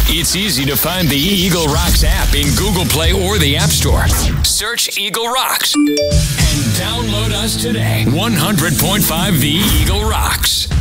It's easy to find the Eagle Rocks app in Google Play or the App Store. Search Eagle Rocks and download us today. 100.5 The Eagle Rocks.